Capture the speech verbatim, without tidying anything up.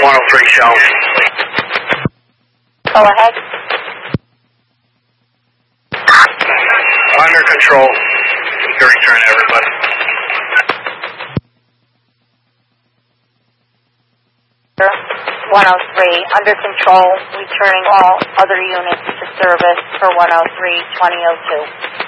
one oh three show. Go ahead. Under control. Good return, everybody. one oh three, under control, returning all other units to service for one oh three, twenty oh two.